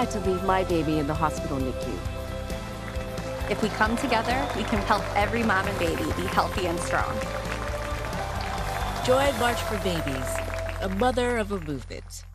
had to leave my baby in the hospital NICU. If we come together, we can help every mom and baby be healthy and strong. Join March for Babies, a mother of a movement.